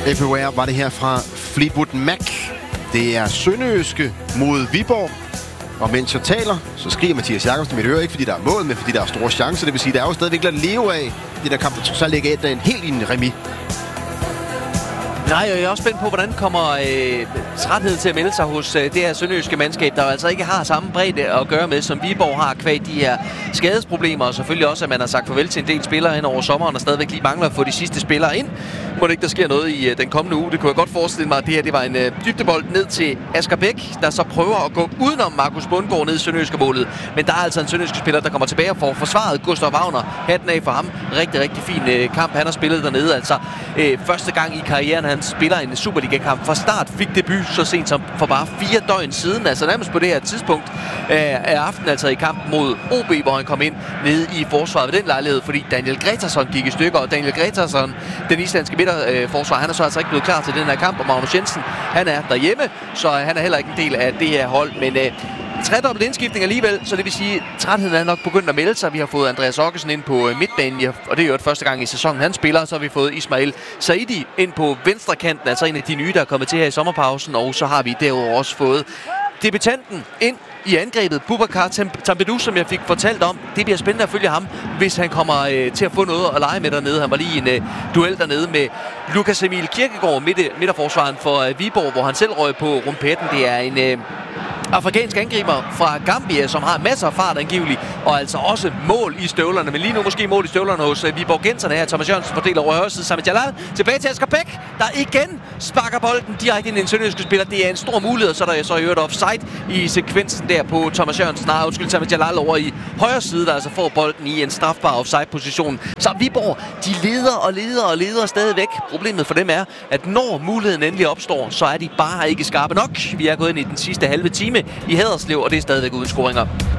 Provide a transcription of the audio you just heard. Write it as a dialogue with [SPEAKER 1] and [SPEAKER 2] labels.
[SPEAKER 1] Everywhere var det her fra Fleetwood Mac. Det er Sønderjyske mod Viborg. Og mens jeg taler, så skriger Mathias Jakobsen i mit øre, ikke fordi der er mål, men fordi der er store chancer. Det vil sige, der er jo stadigvæk lidt at leve af. Det der kamp, der trods alt ikke er en helt i en remis.
[SPEAKER 2] Nej, jeg er også spændt på, hvordan kommer træthed til at melde sig hos det her sønderjyske mandskab, der altså ikke har samme bredde at gøre med, som Viborg har kvad de her skadesproblemer, og selvfølgelig også, at man har sagt farvel til en del spillere hen over sommeren, og stadigvæk lige mangler at få de sidste spillere ind. Må det ikke, der sker noget i den kommende uge? Det kunne jeg godt forestille mig, at det her det var en dybdebold ned til Asger Bæk, der så prøver at gå udenom Markus Bundgaard ned i sønderjyske målet. Men der er altså en sønderjyske spiller, der kommer tilbage og får forsvaret Gustav Wagner. Hatten af for ham. Rigtig, rigtig fin kamp, han har spillet dernede. Altså første gang i karrieren, han spiller en Superliga-kamp. Fra start fik debut så sent som for bare 4 døgn siden. Altså nærmest på det her tidspunkt af aftenen, altså i kampen mod OB, hvor han kom ind nede i forsvaret ved den lejlighed, fordi Daniel Gretarsson gik i stykker. Og Daniel Gretarsson, den islandske midterforsvar, han er så altså ikke blevet klar til den her kamp. Og Magnus Jensen, han er derhjemme, så han er heller ikke en del af det her hold. Men tredobbelt indskiftning alligevel, så det vil sige, at trætheden er nok begyndt at melde sig. Vi har fået Andreas Okkesen ind på midtbanen, og det er jo første gang i sæsonen, han spiller. Så har vi fået Ismail Saidi ind på venstre kanten, altså en af de nye, der er kommet til her i sommerpausen. Og så har vi derudover også fået debutanten ind i angrebet, Boubacar Tambedou, som jeg fik fortalt om. Det bliver spændende at følge ham, hvis han kommer til at få noget at lege med dernede. Han var lige i en duel dernede med Lukas Emil Kirkegaard, midterforsvaren for Viborg, hvor han selv røg på rumpetten. Det er en afrikansk angriber fra Gambia, som har masser af fart angiveligt, og altså også mål i støvlerne. Men lige nu måske mål i støvlerne hos Viborgenserne her. Thomas Jørgensen fordeler over højre side sammen med Jalal. Tilbage til Asger Bæk, der igen sparker bolden direkte ind i en sønderjyske spiller. Det er en stor mulighed, så der er så i øvrigt offside i sekvensen der på Thomas Jørgensen. Sammen med Jalal over i højre side, der altså får bolden i en strafbar offside-position. Så Viborg, de leder stadigvæk. Problemet for dem er, at når muligheden endelig opstår, så er de bare ikke skarpe nok. Vi er gået ind i den sidste halve time i Haderslev, og det er stadigvæk uden scoringer.